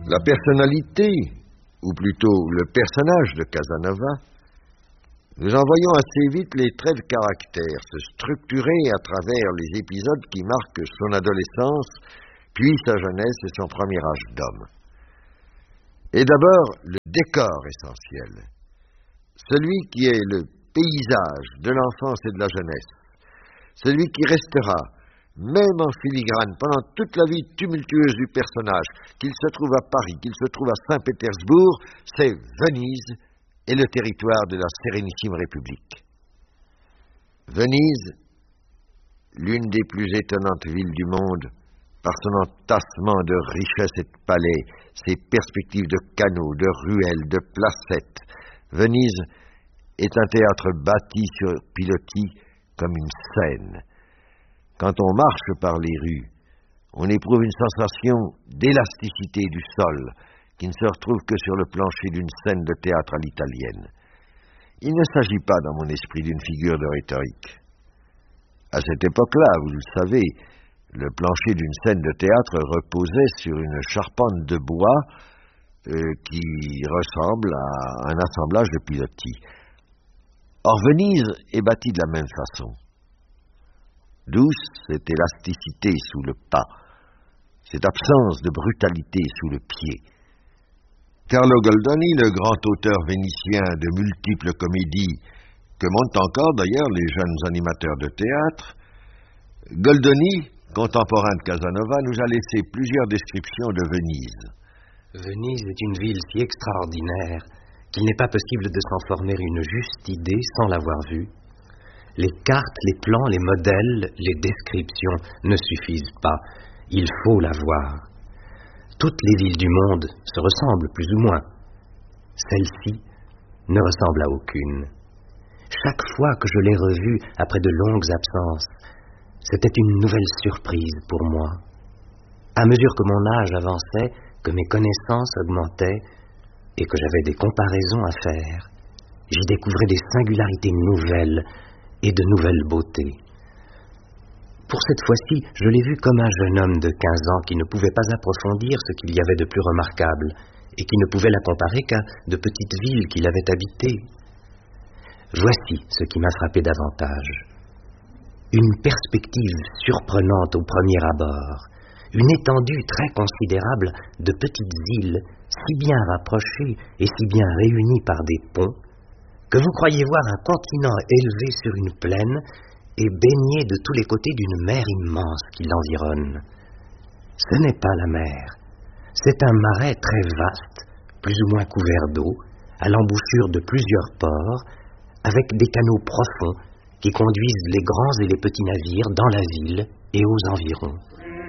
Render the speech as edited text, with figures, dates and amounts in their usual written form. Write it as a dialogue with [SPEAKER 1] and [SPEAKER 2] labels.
[SPEAKER 1] La personnalité, ou plutôt le personnage de Casanova, nous en voyons assez vite les traits de caractère se structurer à travers les épisodes qui marquent son adolescence, puis sa jeunesse et son premier âge d'homme. Et d'abord, le décor essentiel, celui qui est le paysage de l'enfance et de la jeunesse, celui qui restera, même en filigrane, pendant toute la vie tumultueuse du personnage, qu'il se trouve à Paris, qu'il se trouve à Saint-Pétersbourg, c'est Venise et le territoire de la Sérénissime République. Venise, l'une des plus étonnantes villes du monde, par son entassement de richesses et de palais, ses perspectives de canaux, de ruelles, de placettes. Venise est un théâtre bâti sur pilotis comme une scène. Quand on marche par les rues, on éprouve une sensation d'élasticité du sol qui ne se retrouve que sur le plancher d'une scène de théâtre à l'italienne. Il ne s'agit pas dans mon esprit d'une figure de rhétorique. À cette époque-là, vous le savez, le plancher d'une scène de théâtre reposait sur une charpente de bois qui ressemble à un assemblage de pilotis. Or, Venise est bâtie de la même façon. Douce, cette élasticité sous le pas, cette absence de brutalité sous le pied. Carlo Goldoni, le grand auteur vénitien de multiples comédies, que montent encore d'ailleurs les jeunes animateurs de théâtre, Goldoni, contemporain de Casanova, nous a laissé plusieurs descriptions de Venise.
[SPEAKER 2] Venise est une ville si extraordinaire qu'il n'est pas possible de s'en former une juste idée sans l'avoir vue. Les cartes, les plans, les modèles, les descriptions ne suffisent pas. Il faut la voir. Toutes les villes du monde se ressemblent plus ou moins. Celle-ci ne ressemble à aucune. Chaque fois que je l'ai revue après de longues absences, c'était une nouvelle surprise pour moi. À mesure que mon âge avançait, que mes connaissances augmentaient et que j'avais des comparaisons à faire, j'y découvrais des singularités nouvelles et de nouvelles beautés. Pour cette fois-ci, je l'ai vu comme un jeune homme de 15 ans qui ne pouvait pas approfondir ce qu'il y avait de plus remarquable et qui ne pouvait la comparer qu'à de petites villes qu'il avait habitées. Voici ce qui m'a frappé davantage. Une perspective surprenante au premier abord, une étendue très considérable de petites îles si bien rapprochées et si bien réunies par des ponts que vous croyez voir un continent élevé sur une plaine et baigné de tous les côtés d'une mer immense qui l'environne. Ce n'est pas la mer, c'est un marais très vaste, plus ou moins couvert d'eau, à l'embouchure de plusieurs ports, avec des canaux profonds qui conduisent les grands et les petits navires dans la ville et aux environs.